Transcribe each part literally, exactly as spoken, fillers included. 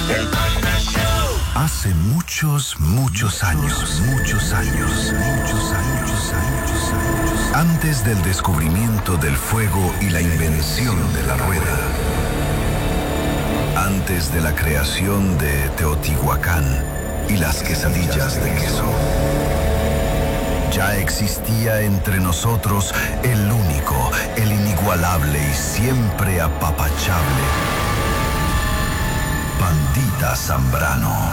El Panda Show. Hace muchos, muchos años, muchos años, muchos años, años, años, antes del descubrimiento del fuego y la invención de la rueda, antes de la creación de Teotihuacán y las quesadillas de queso, ya existía entre nosotros el único, el inigualable y siempre apapachable Pandita Zambrano.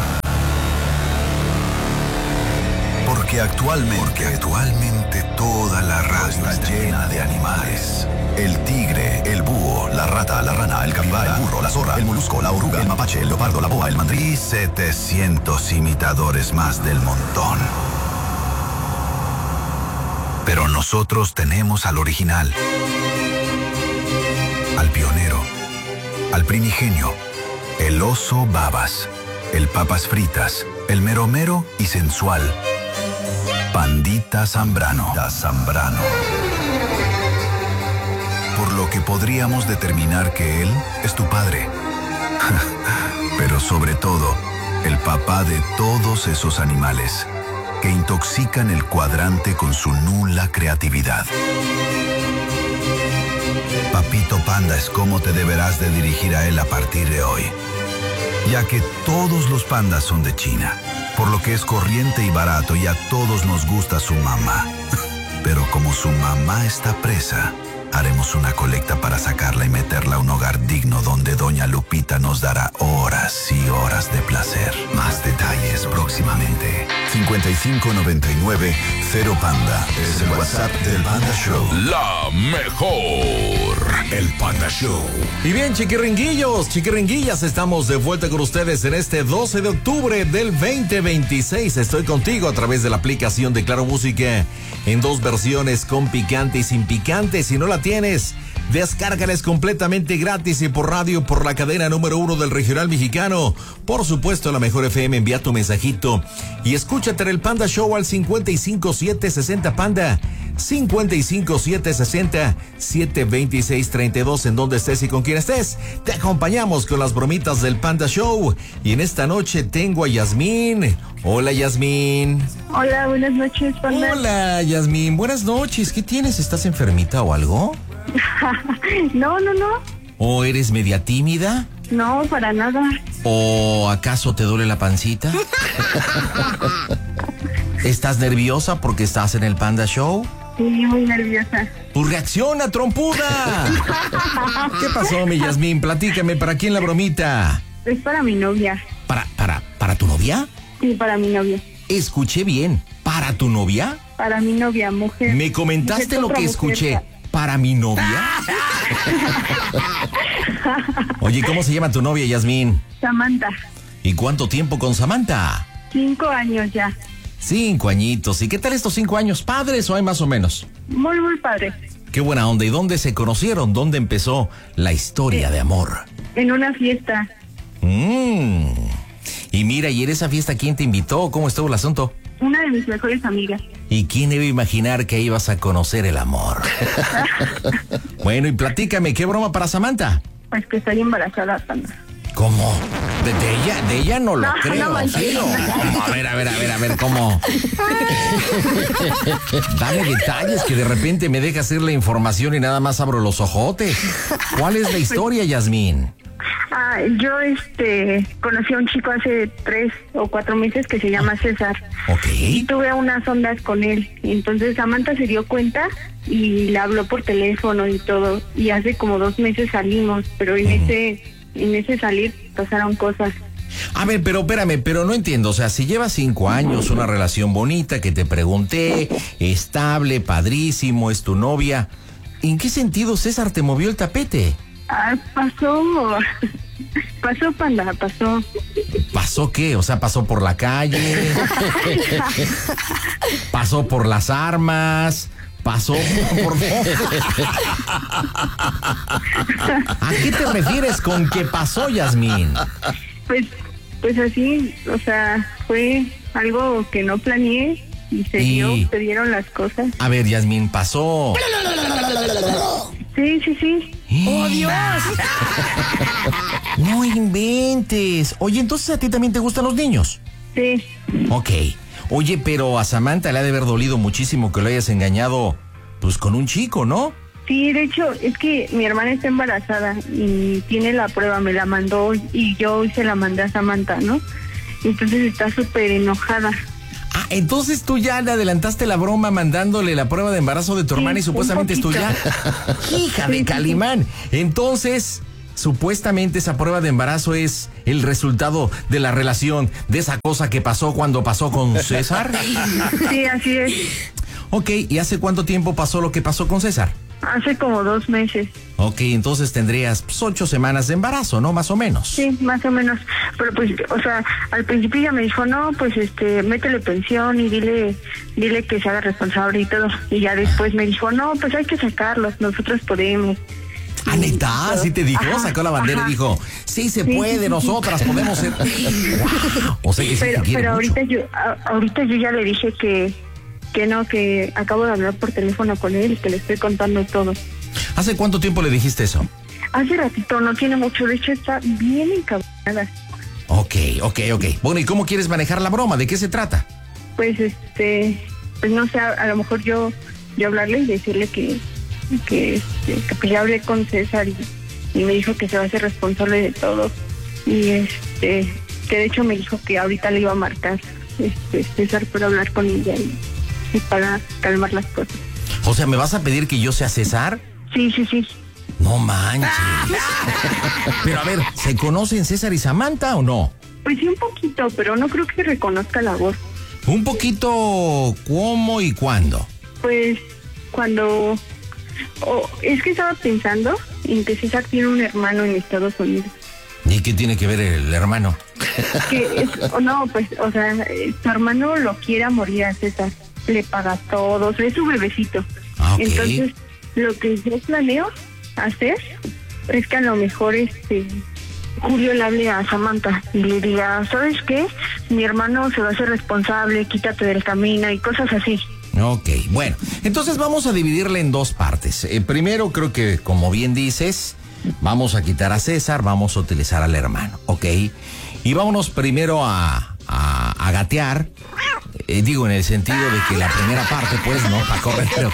Porque actualmente, porque actualmente toda la raza está llena de animales. El tigre, el búho, la rata, la rana, el capibara, el burro, la zorra, el molusco, la oruga, el mapache, el leopardo, la boa, el mandril y setecientos imitadores más del montón. Pero nosotros tenemos al original, al pionero, al primigenio, el oso babas, el papas fritas, el mero mero y sensual Pandita Zambrano. Pandita Zambrano. Por lo que podríamos determinar que él es tu padre. Pero sobre todo, el papá de todos esos animales que intoxican el cuadrante con su nula creatividad. Papito Panda es como te deberás de dirigir a él a partir de hoy, ya que todos los pandas son de China, por lo que es corriente y barato y a todos nos gusta su mamá. Pero como su mamá está presa, haremos una colecta para sacarla y meterla a un hogar digno donde Doña Lupita nos dará horas y horas de placer. Más detalles próximamente. cincuenta y cinco noventa y nueve cero Panda. Es el WhatsApp del Panda Show. La mejor. El Panda Show. Y bien, chiquiringuillos, chiquiringuillas, estamos de vuelta con ustedes en este doce de octubre del veinte veintiséis. Estoy contigo a través de la aplicación de Claro Música en dos versiones, con picante y sin picante. Si no la tienes, descárgales completamente gratis y por radio por la cadena número uno del regional mexicano. Por supuesto, la mejor F M. Envía tu mensajito y escúchate en el Panda Show al cincuenta y cinco siete sesenta Panda, cincuenta y cinco siete sesenta siete veintiséis treinta y dos, en donde estés y con quien estés. Te acompañamos con las bromitas del Panda Show y en esta noche tengo a Yasmín. Hola, Yasmín. Hola, buenas noches, Panda. Hola, Yasmín, buenas noches. ¿Qué tienes? ¿Estás enfermita o algo? No, no, no. ¿O eres media tímida? No, para nada. ¿O acaso te duele la pancita? ¿Estás nerviosa porque estás en el Panda Show? Sí, muy nerviosa. ¡Tu reacciona, trompuda! ¿Qué pasó, mi Yasmín? Platícame, ¿para quién la bromita? Es para mi novia. ¿Para, para, para tu novia? Sí, para mi novia. Escuché bien. ¿Para tu novia? Para mi novia, mujer. ¿Me comentaste mujer lo que mujer. escuché? ¿Para mi novia? Oye, ¿cómo se llama tu novia, Yasmín? Samantha. ¿Y cuánto tiempo con Samantha? Cinco años ya. Cinco añitos. ¿Y qué tal estos cinco años? ¿Padres o hay más o menos? Muy, muy padre. Qué buena onda. ¿Y dónde se conocieron? ¿Dónde empezó la historia Sí. de amor? En una fiesta. Mmm. Y mira, ¿y en esa fiesta quién te invitó? ¿Cómo estuvo el asunto? Una de mis mejores amigas. ¿Y quién iba a imaginar que ibas a conocer el amor? Bueno, y platícame, ¿qué broma para Samantha? Pues que estoy embarazada, Panda. ¿Cómo? ¿De, de ella? De ella no lo No, creo. no, ¿Sí? no. ¿Cómo? A ver, a ver, a ver, a ver, ¿cómo? Dame detalles, que de repente me deja hacer la información y nada más abro los ojotes. ¿Cuál es la historia, Yasmín? Ah, yo este conocí a un chico hace tres o cuatro meses que se llama César. Ok. Y tuve unas ondas con él. Entonces Samantha se dio cuenta y le habló por teléfono y todo. Y hace como dos meses salimos, pero en Mm. ese en ese salir pasaron cosas. A ver, pero espérame, pero no entiendo. O sea, si llevas cinco años, una relación bonita que te pregunté, estable, padrísimo, es tu novia, ¿en qué sentido César te movió el tapete? Ah, pasó, pasó, Panda, pasó. ¿Pasó qué? O sea, pasó por la calle, pasó por las armas, pasó por... ¿A qué te refieres con que pasó, Yasmín? Pues, pues así, o sea, fue algo que no planeé y se Y- dio, se dieron las cosas. A ver, Yasmín, pasó Sí, sí, sí. ¡Oh, Dios! No inventes. Oye, entonces a ti también te gustan los niños. Sí. Ok. Oye, pero a Samantha le ha de haber dolido muchísimo que lo hayas engañado, pues, con un chico, ¿no? Sí, de hecho, es que mi hermana está embarazada y tiene la prueba, me la mandó y yo hoy se la mandé a Samantha, ¿no? Entonces está súper enojada. Ah, entonces tú ya le adelantaste la broma mandándole la prueba de embarazo de tu Sí, hermana y supuestamente es tuya. Hija de Calimán. Entonces, supuestamente esa prueba de embarazo es el resultado de la relación, de esa cosa que pasó cuando pasó con César. Sí, así es. Ok, ¿y hace cuánto tiempo pasó lo que pasó con César? Hace como dos meses. Ok, entonces tendrías pues, ocho semanas de embarazo, ¿no? Más o menos. Sí, más o menos. Pero pues, o sea, al principio ella me dijo, no, pues este, métele pensión y dile, dile que se haga responsable y todo. Y ya después me dijo, no, pues hay que sacarlos, nosotros podemos. Ah, neta, sí te dijo, Ajá, sacó la bandera ajá. y dijo, sí se Sí, puede, sí, sí, nosotras sí. podemos ser. Wow. O sea que sí Pero, te quiere pero mucho. ahorita yo, a- ahorita yo ya le dije que, que no, que acabo de hablar por teléfono con él y que le estoy contando todo. ¿Hace cuánto tiempo le dijiste eso? Hace ratito, no tiene mucho, de hecho está bien encabronada. Ok, ok, ok. Bueno, ¿y cómo quieres manejar la broma? ¿De qué se trata? Pues este, pues no sé, a, a lo mejor yo, yo hablarle y decirle que, que, este, que pues ya hablé con César y, y me dijo que se va a hacer responsable de todo. Y este, que de hecho me dijo que ahorita le iba a marcar este César para hablar con ella y, y para calmar las cosas. O sea, ¿me vas a pedir que yo sea César? Sí, sí, sí. No manches. Pero a ver, ¿se conocen César y Samantha o no? Pues sí, un poquito, pero no creo que reconozca la voz. Un poquito, ¿cómo y cuándo? Pues cuando... oh, es que estaba pensando en que César tiene un hermano en Estados Unidos. ¿Y qué tiene que ver el hermano? Que es, o no, pues, o sea, eh, su hermano lo quiere a morir a César. Le paga todo, es su bebecito. Ah, ok. Entonces, lo que yo planeo hacer es que a lo mejor este Julio le hable a Samantha y le diga, ¿sabes qué? Mi hermano se va a hacer responsable, quítate del camino y cosas así. Ok, bueno, entonces vamos a dividirla en dos partes. Eh, primero, creo que, como bien dices, vamos a quitar a César, vamos a utilizar al hermano, ¿ok? Y vámonos primero a, a, a gatear. Eh, digo, en el sentido de que la primera parte, pues, ¿no? Para correr, pero...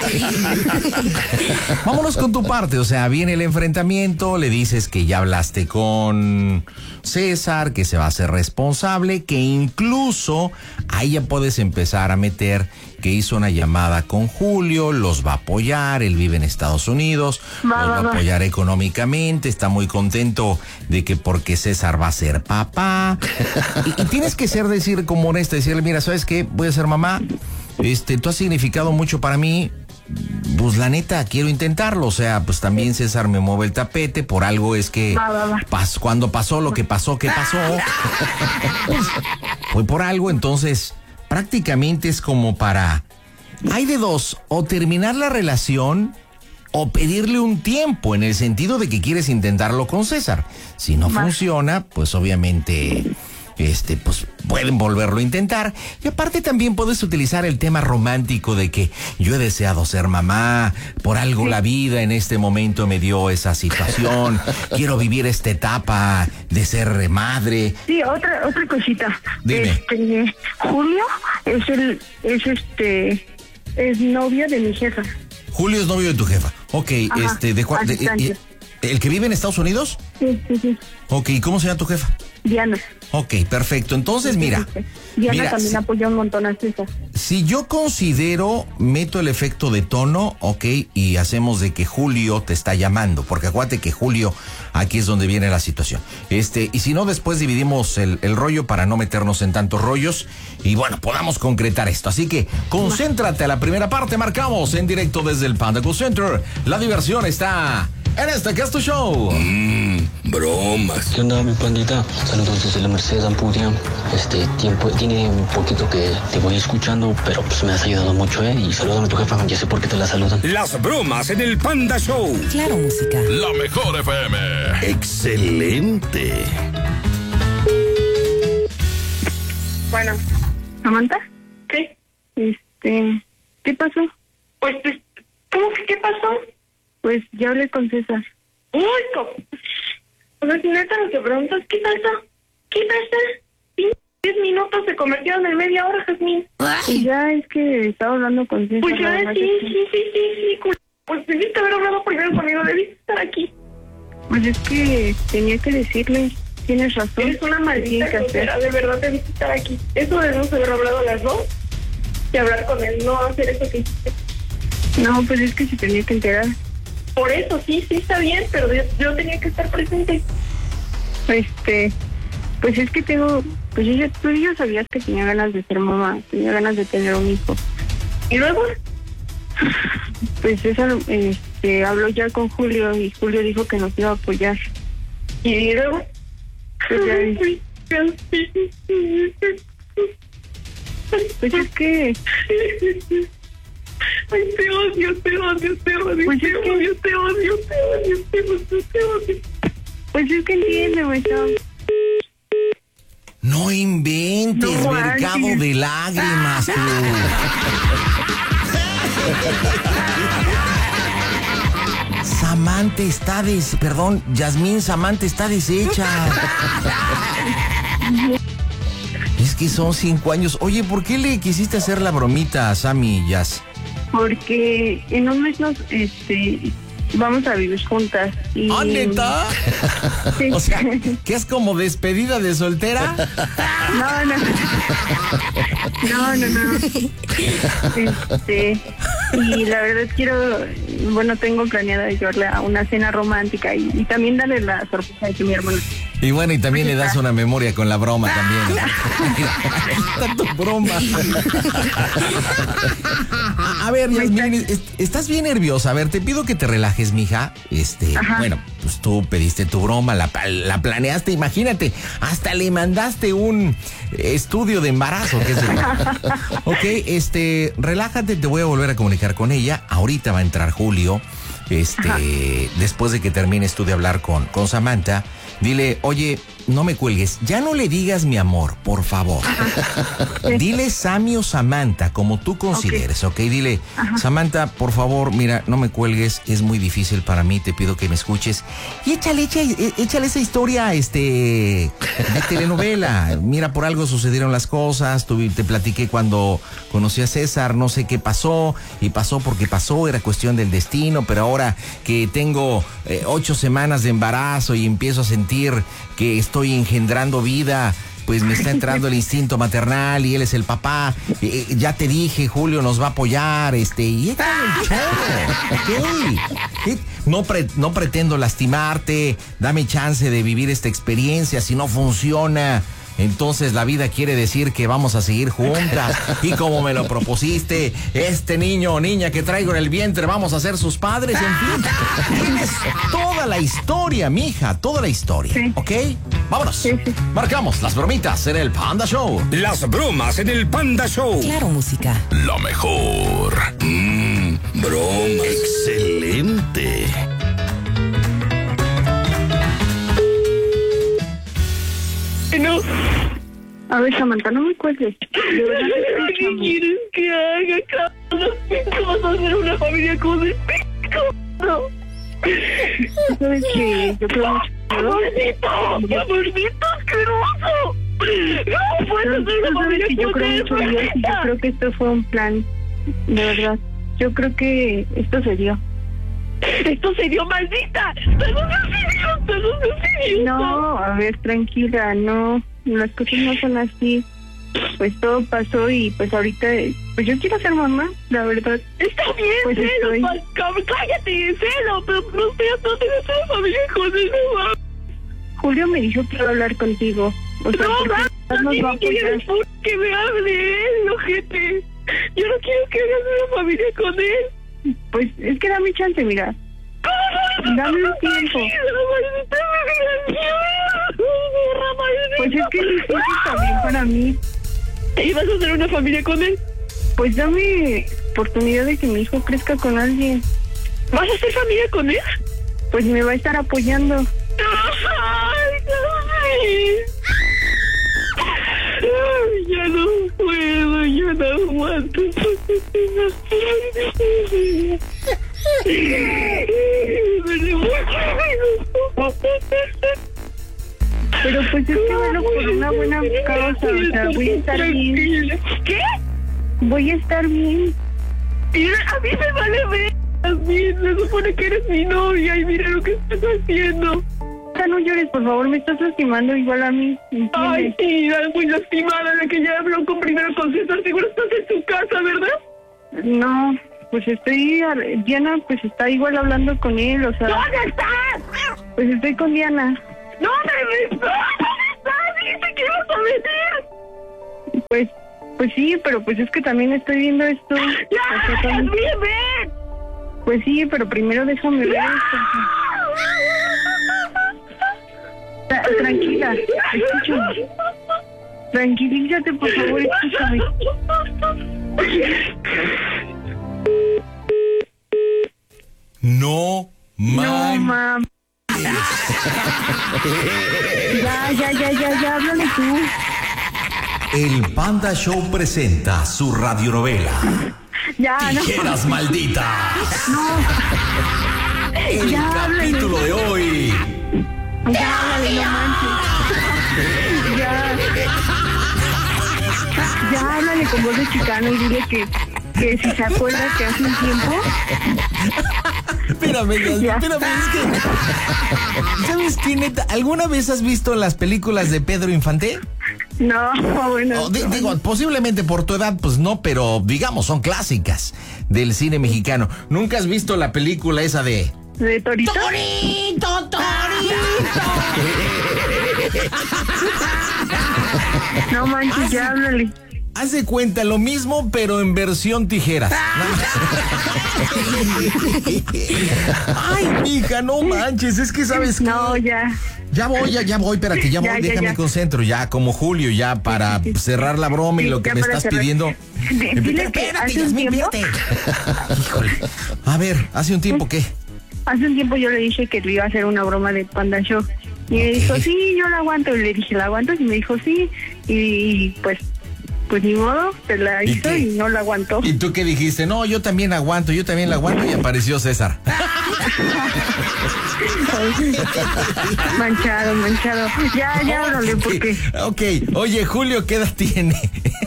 Vámonos con tu parte, o sea, viene el enfrentamiento, le dices que ya hablaste con César, que se va a hacer responsable, que incluso ahí ya puedes empezar a meter que hizo una llamada con Julio, los va a apoyar, él vive en Estados Unidos, Va, los va, va a va. apoyar económicamente, está muy contento de que porque César va a ser papá. Y, y tienes que ser, decir como honesta, decirle, mira, ¿sabes qué? Voy a ser mamá, este, tú has significado mucho para mí, pues la neta, quiero intentarlo, o sea, pues también César me mueve el tapete, por algo es que Va, va, va. pas- cuando pasó lo que pasó, ¿qué pasó? Pues, fue por algo, entonces prácticamente es como para... Hay de dos, o terminar la relación o pedirle un tiempo, en el sentido de que quieres intentarlo con César. Si no Va. funciona, pues obviamente... Este, pues pueden volverlo a intentar. Y aparte también puedes utilizar el tema romántico de que yo he deseado ser mamá, por algo Sí. la vida en este momento me dio esa situación, quiero vivir esta etapa de ser madre. Sí, otra otra cosita. Dime. Este, Julio es el es este es novio de mi jefa. Julio es novio de tu jefa. Ok, Ajá, este, ¿de cuál? a de- eh, distancia. ¿El que vive en Estados Unidos? Sí, sí, sí. Ok, ¿cómo se llama tu jefa? Diana. Ok, perfecto. Entonces, mira. Diana mira, también si- apoyó un montón a César. Si yo considero, meto el efecto de tono, ok, y hacemos de que Julio te está llamando, porque acuérdate que Julio, aquí es donde viene la situación. Este, y si no, después dividimos el, el rollo para no meternos en tantos rollos y bueno, podamos concretar esto. Así que concéntrate a la primera parte, marcamos en directo desde el Panda Cool Center. La diversión está en este que es tu show. Mmm, bromas. ¿Qué onda, mi pandita? Saludos desde la Merced Ampudia. Este tiempo tiene un poquito que te voy escuchando, pero pues me has ayudado mucho, ¿eh? Y salúdame a tu jefa, ya sé por qué te la saludan. Las bromas en el Panda Show. Claro, música. La mejor F M. Excelente. Bueno, ¿Samantha? ¿Qué? Este, ¿qué pasó? Pues, pues, ¿cómo que qué pasó? Pues ya hablé con César. Uy, ¿cómo? O sea, si neta lo que preguntas, ¿qué pasa? ¿Qué pasa? Diez minutos se convirtieron en media hora, Jazmín. Pues ya es que estaba hablando con César. Pues ya, sí, sí, sí, sí, sí, sí, cul- Pues debiste haber hablado primero conmigo, debiste estar aquí. Pues es que tenía que decirle, tienes razón. Eres una maldita grosera, de verdad debiste estar aquí. Eso debemos haber hablado las dos y hablar con él, no hacer eso que hiciste. No, pues es que se tenía que enterar. Por eso, sí, sí está bien, pero yo, yo tenía que estar presente. Este, pues es que tengo, pues yo ya, tú ya sabías que tenía ganas de ser mamá, tenía ganas de tener un hijo. ¿Y luego? Pues César, este, habló ya con Julio y Julio dijo que nos iba a apoyar. ¿Y luego? Pues ya, pues es que... Ay, te odio, te odio, te odio, Pues te es que- odio, te odio, te odio, te odio, te odio. Pues es que entiéndeme, Tom. No inventes, No mercado manches. de lágrimas, tú. Samantha está des... Perdón, Yasmín, Samantha está deshecha. Es que son cinco años. Oye, ¿por qué le quisiste hacer la bromita a Sammy y Yas? Porque en un mes nos, este, vamos a vivir juntas. Y... ¿Ah, neta? Sí. O sea, ¿que es como despedida de soltera? No, no. No, no, no. Este, y la verdad quiero, bueno, tengo planeada llevarle a una cena romántica y, y también darle la sorpresa de que mi hermano. Y bueno, y también le das una memoria con la broma también. Está tu broma. A, a ver, Yasmín, es- estás bien nerviosa. A ver, te pido que te relajes, mija. Este, Ajá. bueno, pues tú pediste tu broma, la, la planeaste, imagínate, hasta le mandaste un estudio de embarazo, qué sé yo. Ok, este, relájate, te voy a volver a comunicar con ella. Ahorita va a entrar Julio. Este, Ajá. después de que termines tú de hablar con, con Samantha, dile, oye, no me cuelgues, ya no le digas mi amor, por favor. Dile Sammy o Samantha, como tú consideres, ¿ok? Dile, Samantha, por favor, mira, no me cuelgues, es muy difícil para mí, te pido que me escuches. Y échale, échale, échale esa historia, este, de telenovela. Mira, por algo sucedieron las cosas, tú, te platiqué cuando conocí a César, no sé qué pasó, y pasó porque pasó, era cuestión del destino, pero ahora que tengo eh, ocho semanas de embarazo y empiezo a sentir que estoy engendrando vida, pues me está entrando el instinto maternal y él es el papá. Eh, ya te dije, Julio nos va a apoyar, este, y échale el chorro, ¿ok? Eh, No, pre- no pretendo lastimarte, dame chance de vivir esta experiencia, si no funciona, entonces la vida quiere decir que vamos a seguir juntas. Y como me lo propusiste, este niño o niña que traigo en el vientre, vamos a ser sus padres, en fin. Tienes toda la historia, mija, toda la historia, Sí. ¿ok? Vámonos. Sí, sí. Marcamos las bromitas en el Panda Show. Las bromas en el Panda Show. Claro, música. Lo mejor. Mmm, broma. Excelente. No, A ver, Samantha, no me cuelgues. De verdad te estoy ¿qué escuchando. quieres que haga, cabrón? ¿Cómo vas a hacer una familia con el cabrón? Tú sabes que yo creo mucho. ¡Amorcito! ¡Amorcito asqueroso! ¡No puedes hacer Tú una sabes familia que yo con creo él, mucho en Dios y yo maldita! creo que esto fue un plan. De verdad. Yo creo que esto se dio. ¡Esto se dio, maldita! ¡Tú no seas idiota! ¡No seas idiota! No, a ver, tranquila, no. Las cosas no son así. Pues todo pasó y pues ahorita, pues yo quiero ser mamá, la verdad. Está bien, Pues celo, estoy- pa- cab- cállate, celo, pero no seas, no tengas una familia con él, no mames. Julio me dijo que iba a hablar contigo. O sea, No, porque mames, nos va a ni apoyar. quieres que me hable él, ojete. Yo no quiero que hagas una familia con él. Pues es que dame chance, mira. ¿Cómo? Dame un tiempo. Pues es que mis hijos también para mí. ¿Y vas a hacer una familia con él? Pues dame oportunidad de que mi hijo crezca con alguien. ¿Vas a hacer familia con él? Pues me va a estar apoyando. ¡Ay, no! Ay, ya no puedo, ya no aguanto. una buena causa, o sea, voy a estar bien. ¿Qué? Voy a estar bien. Mira, a mí me vale ver. A mí se supone que eres mi novia y mira lo que estás haciendo. No llores, por favor, me estás lastimando igual a mí. ¿Entiendes? Ay, sí, muy lastimada la que ya habló con primero con César. Seguro estás en tu casa, ¿verdad? No, pues estoy, Diana, pues está igual hablando con él, o sea. ¿Dónde estás? Pues estoy con Diana. ¿Dónde estás? ¿Dónde estás? Dijiste que ibas a venir. Pues, pues sí, pero pues es que también estoy viendo esto. ¡Ya! O sea, también- ¡Ven, ven! Pues sí, pero primero déjame ver esto. Tra- Tranquila, escúchame. Tranquilízate, por favor, escúchame. No, No, man. mam. Ya, ya, ya, ya, ya, háblale tú. El Panda Show presenta su radionovela. Ya, no. Tijeras malditas. El Ya, háblale. capítulo de hoy. Ya, háblale, no manches. Ya. Ya, háblale con voz de chicano y dile que, que si se acuerda que hace un tiempo. Espérame, Ya. espérame, es que... ¿Sabes qué, neta? ¿Alguna vez has visto las películas de Pedro Infante? No, bueno. Oh, di- digo, posiblemente por tu edad, pues no, pero digamos, son clásicas del cine mexicano. ¿Nunca has visto la película esa de... ¿De Torito? ¡Torito, Torito! No manches, ya háblale. Haz de cuenta lo mismo, pero en versión tijeras. Ay, mija, no manches, es que sabes que... No, ya. Ya voy, ya, ya voy, espérate, ya voy, Ya, ya, déjame ya. concentro, ya como Julio, ya para Sí, sí, sí. cerrar la broma y Sí, lo que ya me para estás cerrar. pidiendo. D- dile que Espérate, hace un Yasmín, tiempo- espérate. Híjole. A ver, ¿hace un tiempo qué? Hace un tiempo yo le dije que le iba a hacer una broma de Panda Show. Y me dijo, sí, yo la aguanto. Y le dije, ¿la aguanto? Y me dijo, sí. Y pues, pues ni modo, se la ¿Y hizo qué? y no la aguantó. ¿Y tú qué dijiste? No, yo también aguanto, yo también la aguanto y apareció César. Manchado, manchado. Ya, ya, háblale, porque Ok, oye, Julio, ¿qué edad tiene?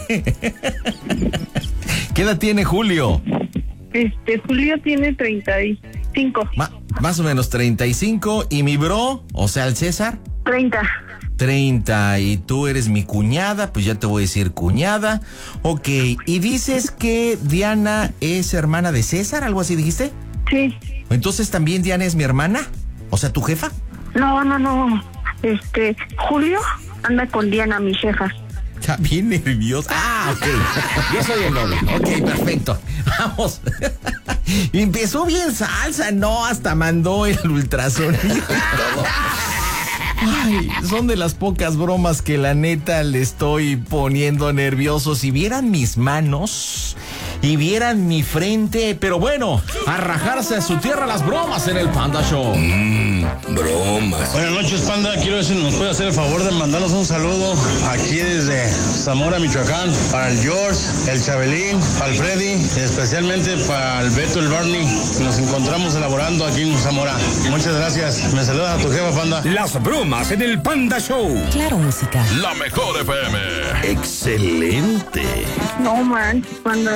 ¿Qué edad tiene Julio? este Julio tiene treinta y cinco. Ma- más o menos treinta y cinco. ¿Y mi bro? O sea, el César. treinta. treinta. Y tú eres mi cuñada, pues ya te voy a decir cuñada. Ok, y dices que Diana es hermana de César, ¿algo así dijiste? Sí. Entonces también Diana es mi hermana. O sea, tu jefa. No, no, no. Este, Julio anda con Diana, mi jefa. Está bien nerviosa. Ah, ok. Yo soy el novio. Ok, perfecto. Vamos. Y empezó bien salsa, no, hasta mandó el ultrasonido y todo. Ay, son de las pocas bromas que la neta le estoy poniendo nervioso. Si vieran mis manos y vieran mi frente, pero bueno, a rajarse a su tierra las bromas en el Panda Show. Mmm, bromas. Buenas noches, Panda. Quiero ver si nos puede hacer el favor de mandarnos un saludo aquí desde Zamora, Michoacán, para el George, el Chabelín, para el Freddy y especialmente para el Beto, el Barney, que nos encontramos elaborando aquí en Zamora. Muchas gracias. Me saludas a tu jefa, Panda. Las bromas en el Panda Show. Claro, música. La mejor F M. Excelente. No, man, cuando...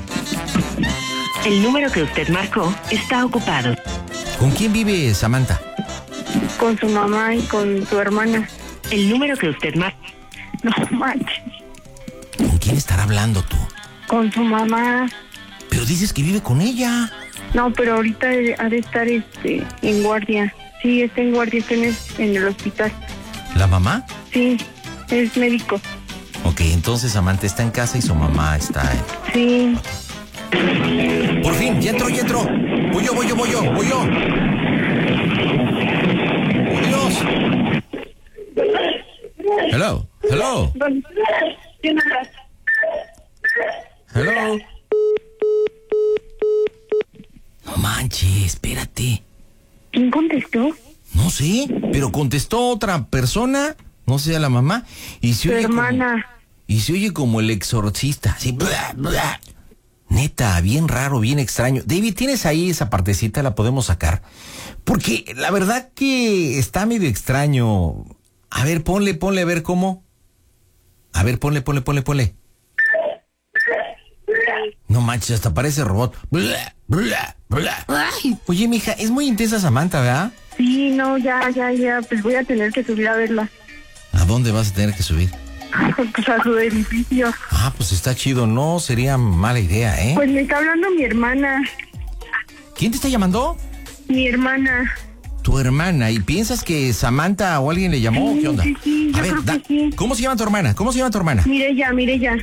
El número que usted marcó está ocupado. ¿Con quién vive Samantha? Con su mamá y con su hermana. El número que usted marcó. No manches. ¿Con quién estará hablando tú? Con su mamá. Pero dices que vive con ella. No, pero ahorita ha de estar este en guardia. Sí, está en guardia, está en el, en el hospital. ¿La mamá? Sí, es médico. Ok, entonces Samantha está en casa y su mamá está en... Sí. Por fin, ya entró, ya entró. Voy yo, voy yo, voy yo, voy yo. Oh, Dios. Hello, hello, ¿Quién habla? hello. No manches, espérate. ¿Quién contestó? No sé, pero contestó otra persona, no sé, a la mamá. Y se Tu oye como- hermana. y se oye como el exorcista, así. Bla, bla. Neta, bien raro, bien extraño. David, ¿tienes ahí esa partecita? ¿La podemos sacar? Porque la verdad que está medio extraño. A ver, ponle, ponle a ver cómo. A ver, ponle, ponle, ponle, ponle. No manches, hasta parece robot. Bla, bla, bla. Ay. Oye, mija, es muy intensa Samantha, ¿verdad? Sí, no, ya, ya, ya, pues voy a tener que subir a verla. ¿A dónde vas a tener que subir? Pues a su edificio. Ah, pues está chido, no sería mala idea, ¿eh? Pues me está hablando mi hermana. ¿Quién te está llamando? Mi hermana. Tu hermana. ¿Y piensas que Samantha o alguien le llamó? Sí, ¿Qué onda? sí, sí, yo a ver, creo da, que sí. ¿cómo se llama tu hermana? ¿Cómo se llama tu hermana? Mire ya, mire ya.